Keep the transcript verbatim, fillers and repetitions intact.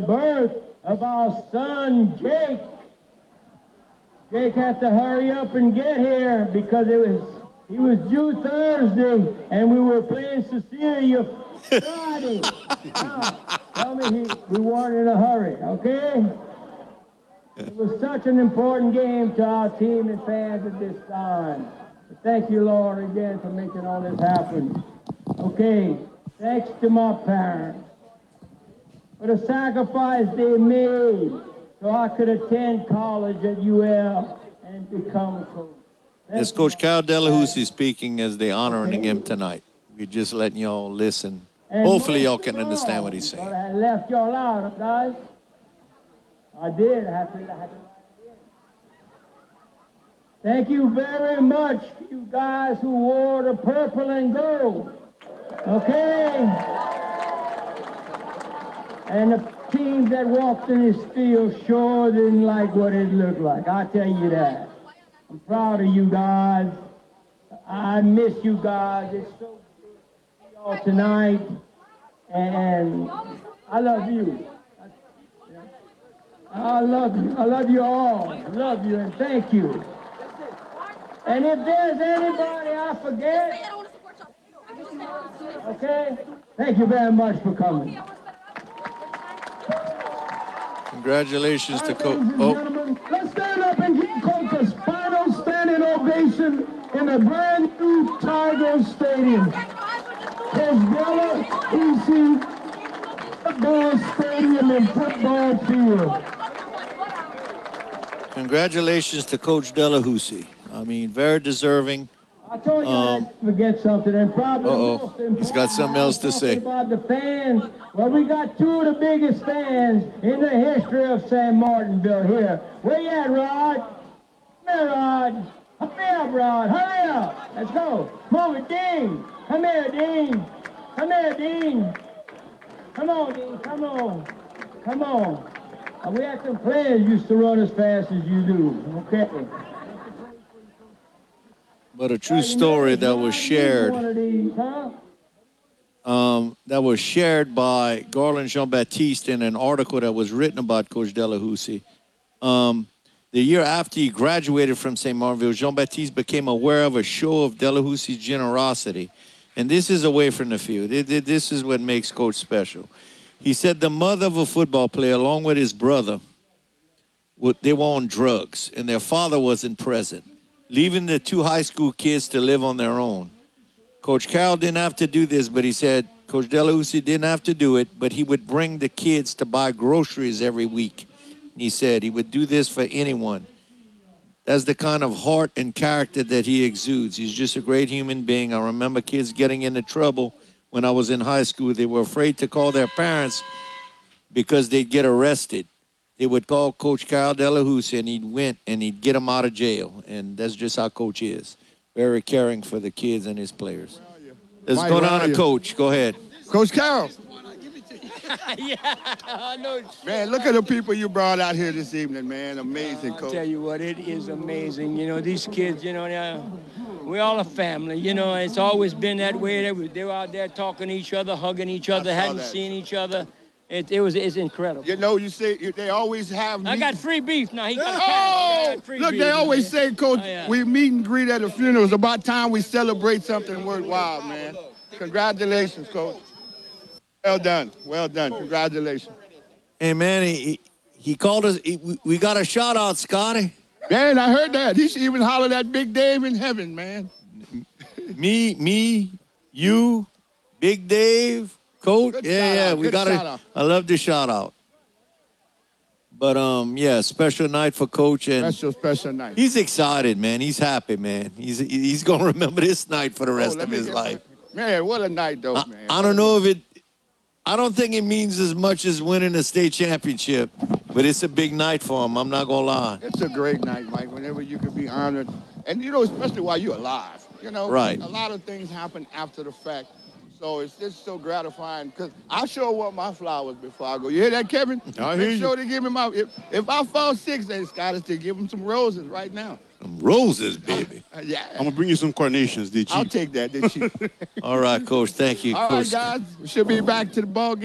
birth of our son, Jake. Jake had to hurry up and get here because it was he was due Thursday, and we were playing Cecilia Friday. Now, tell me he, we weren't in a hurry, okay? It was such an important game to our team and fans at this time. Thank you, Lord, again for making all this happen. Okay, thanks to my parents for the sacrifice they made so I could attend college at U L and become a coach. It's Coach Cal Delahousie speaking as they're honoring him tonight. We're just letting y'all listen. And hopefully y'all can understand what he's saying. I left y'all out, guys. I did. I had to, I had to. Thank you very much, you guys who wore the purple and gold. Okay? And the teams that walked in this field sure didn't like what it looked like. I tell you that. I'm proud of you guys. I miss you guys. It's so good to see y'all tonight. And I love you. I love you. I love you all. I love you and thank you. And if there's anybody I forget, okay, thank you very much for coming. Congratulations to Coach. Oh. Let's stand up and give Coach a final standing ovation in the brand new Tiger Stadium. Coach Delahousie Football Stadium and football field. Congratulations to Coach Delahousie. I mean, very deserving. I told you um, I'd forget something, and probably uh-oh. most important. He's got something else to say. About the fans. Well, we got two of the biggest fans in the history of San Martinville here. Where you at, Rod? Come here, Rod. Hurry up, Rod. Hurry up. Let's go. Move it, Dean. Come here, Dean. Come here, Dean. Come on, Dean. Come on. Come on. Uh, we had some players used to run as fast as you do. Okay. But a true story that was shared, um, that was shared by Garland Jean-Baptiste in an article that was written about Coach Delahousie. Um, the year after he graduated from Saint Martinville, Jean-Baptiste became aware of a show of Delahousie's generosity. And this is away from the field. It, it, this is what makes Coach special. He said the mother of a football player, along with his brother, would, they were on drugs, and their father wasn't present, leaving the two high school kids to live on their own. Coach Carroll didn't have to do this, but he said Coach Delahousie didn't have to do it, but he would bring the kids to buy groceries every week. He said he would do this for anyone. That's the kind of heart and character that he exudes. He's just a great human being. I remember kids getting into trouble when I was in high school. They were afraid to call their parents because they'd get arrested. They would call Coach Carl Delahousie, and he'd went and he'd get them out of jail. And that's just how Coach is. Very caring for the kids and his players. Let's go down to Coach. Go ahead. Coach Carroll. Yeah, I know. Man, look at the people you brought out here this evening, man. Amazing, uh, Coach. I tell you what, it is amazing. You know, these kids, you know, we're all a family. You know, it's always been that way. They were, they were out there talking to each other, hugging each other, hadn't that. seen each other. It, it was it's incredible. You know, you say they always have. I got free beef now. He got oh, free look, beef, they always man. say, Coach, oh, yeah. we meet and greet at a funeral. It's about time we celebrate something worthwhile, man. Congratulations, Coach. Well done. Well done. Congratulations. Hey, man, he, he called us. He, we, we got a shout out, Scotty. Man, I heard that. He should even holler at Big Dave in heaven, man. me, me, you, Big Dave. Coach, Good yeah, yeah, out. we Good got it. I love the shout out. But um, yeah, special night for Coach, and special, special night. He's excited, man. He's happy, man. He's he's gonna remember this night for the rest oh, of his life. Man, what a night, though, I, man. I don't know if it. I don't think it means as much as winning a state championship, but it's a big night for him. I'm not gonna lie. It's a great night, Mike. Whenever you can be honored, and you know, especially while you're alive. You know, right. A lot of things happen after the fact. So it's just so gratifying because I sure want my flowers before I go. You hear that, Kevin? I Make hear sure you. to give me my. If, if I fall sick, then Scott, to give him some roses right now. Some roses, baby. Uh, yeah. I'm gonna bring you some carnations. They cheap. I'll take that. They cheap. All right, Coach. Thank you. All Coach. right, guys. We should be back to the ball game.